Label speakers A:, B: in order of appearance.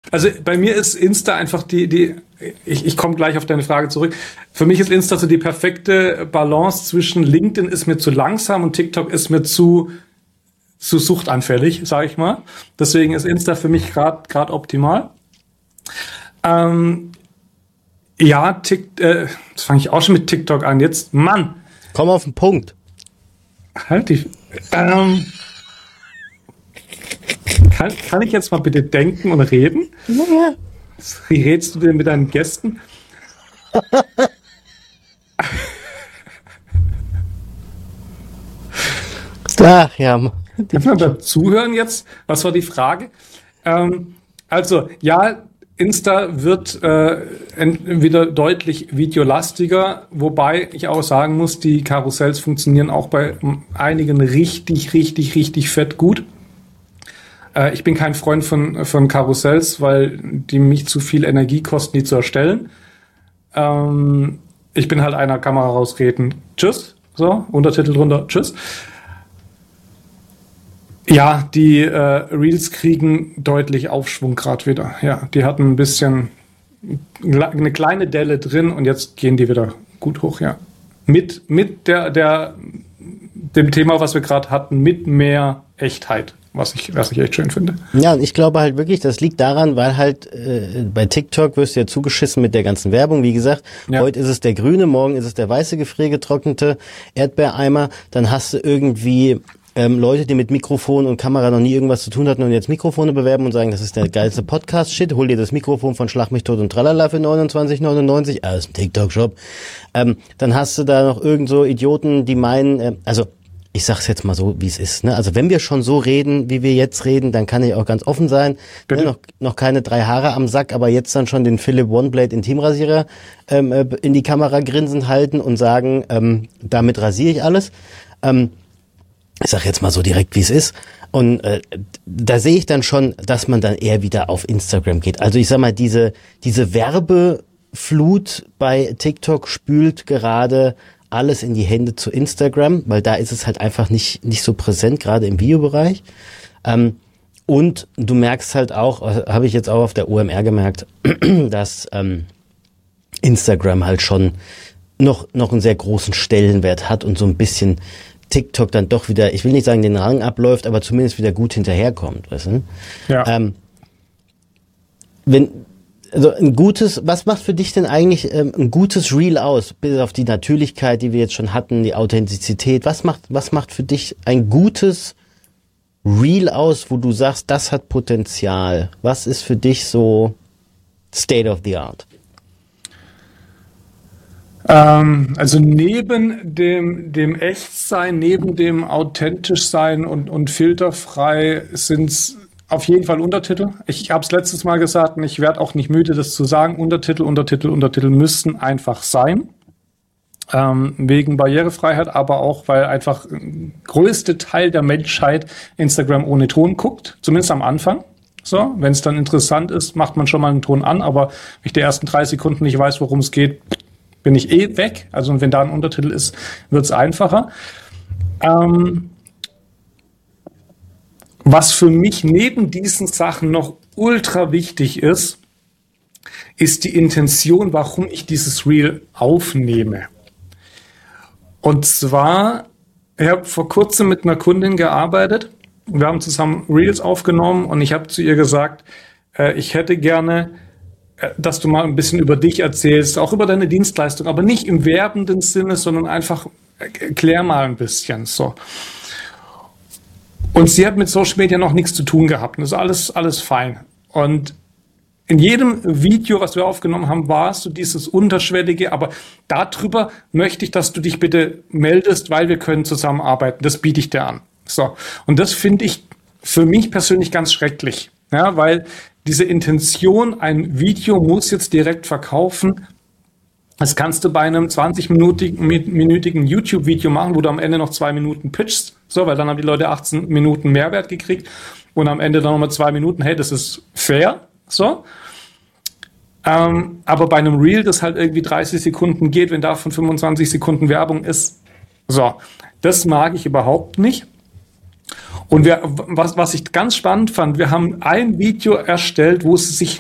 A: Also bei mir ist Insta einfach ich komme gleich auf deine Frage zurück. Für mich ist Insta so die perfekte Balance zwischen LinkedIn ist mir zu langsam und TikTok ist mir zu suchtanfällig, sage ich mal. Deswegen ist Insta für mich gerade optimal. Jetzt fange ich auch schon mit TikTok an. Jetzt, Mann.
B: Komm auf den Punkt.
A: Halt dich. Kann ich jetzt mal bitte denken und reden?
B: Ja.
A: Wie redest du denn mit deinen Gästen?
B: Ach ja.
A: Darf man beim Zuhören jetzt? Was war die Frage? Insta wird wieder deutlich videolastiger, wobei ich auch sagen muss, die Karussells funktionieren auch bei einigen richtig, richtig, richtig fett gut. Ich bin kein Freund von Karussells, weil die mich zu viel Energie kosten, die zu erstellen. Ich bin halt einer, Kamera rausreden, tschüss, so, Untertitel drunter, tschüss. Ja, die Reels kriegen deutlich Aufschwung gerade wieder. Ja, die hatten ein bisschen eine kleine Delle drin und jetzt gehen die wieder gut hoch, ja. Mit dem Thema, was wir gerade hatten, mit mehr Echtheit. Was ich echt schön finde.
B: Ja, und ich glaube halt wirklich, das liegt daran, weil halt bei TikTok wirst du ja zugeschissen mit der ganzen Werbung. Wie gesagt, heute ist es der grüne, morgen ist es der weiße gefriergetrocknete Erdbeereimer. Dann hast du irgendwie Leute, die mit Mikrofon und Kamera noch nie irgendwas zu tun hatten und jetzt Mikrofone bewerben und sagen, das ist der geilste Podcast-Shit. Hol dir das Mikrofon von Schlag mich tot und tralala für 29,99. Das ist ein TikTok-Shop. Dann hast du da noch irgend so Idioten, die meinen, ich sag's jetzt mal so, wie es ist. Ne? Also wenn wir schon so reden, wie wir jetzt reden, dann kann ich auch ganz offen sein. Ne? Noch keine 3 Haare am Sack, aber jetzt dann schon den Philipp OneBlade Intimrasierer in die Kamera grinsen halten und sagen, damit rasiere ich alles. Ich sag jetzt mal so direkt, wie es ist. Und da sehe ich dann schon, dass man dann eher wieder auf Instagram geht. Also ich sag mal, diese Werbeflut bei TikTok spült gerade alles in die Hände zu Instagram, weil da ist es halt einfach nicht so präsent, gerade im Videobereich. Und du merkst halt auch, habe ich jetzt auch auf der OMR gemerkt, dass Instagram halt schon noch einen sehr großen Stellenwert hat und so ein bisschen TikTok dann doch wieder, ich will nicht sagen, den Rang abläuft, aber zumindest wieder gut hinterherkommt, weißt du? Ja. Was macht für dich denn eigentlich ein gutes Reel aus? Bis auf die Natürlichkeit, die wir jetzt schon hatten, die Authentizität. Was macht für dich ein gutes Reel aus, wo du sagst, das hat Potenzial? Was ist für dich so State of the Art?
A: Also neben dem Echtsein, neben dem authentisch sein und filterfrei sind's auf jeden Fall Untertitel. Ich habe es letztes Mal gesagt und ich werde auch nicht müde, das zu sagen. Untertitel müssen einfach sein. Wegen Barrierefreiheit, aber auch, weil einfach größte Teil der Menschheit Instagram ohne Ton guckt. Zumindest am Anfang. So, wenn es dann interessant ist, macht man schon mal einen Ton an. Aber wenn ich die ersten 3 Sekunden nicht weiß, worum es geht, bin ich weg. Also wenn da ein Untertitel ist, wird es einfacher. Was für mich neben diesen Sachen noch ultra wichtig ist die Intention, warum ich dieses Reel aufnehme. Und zwar, ich habe vor kurzem mit einer Kundin gearbeitet. Wir haben zusammen Reels aufgenommen und ich habe zu ihr gesagt, ich hätte gerne, dass du mal ein bisschen über dich erzählst, auch über deine Dienstleistung, aber nicht im werbenden Sinne, sondern einfach erklär mal ein bisschen so. Und sie hat mit Social Media noch nichts zu tun gehabt. Und das ist alles fein. Und in jedem Video, was wir aufgenommen haben, war es so dieses Unterschwellige. Aber darüber möchte ich, dass du dich bitte meldest, weil wir können zusammenarbeiten. Das biete ich dir an. So. Und das finde ich für mich persönlich ganz schrecklich. Ja, weil diese Intention, ein Video muss jetzt direkt verkaufen. Das kannst du bei einem 20-minütigen YouTube-Video machen, wo du am Ende noch 2 Minuten pitchst. So, weil dann haben die Leute 18 Minuten Mehrwert gekriegt und am Ende dann nochmal 2 Minuten. Hey, das ist fair. So. Aber bei einem Reel, das halt irgendwie 30 Sekunden geht, wenn davon 25 Sekunden Werbung ist. So. Das mag ich überhaupt nicht. Und was ich ganz spannend fand, wir haben ein Video erstellt, wo es sich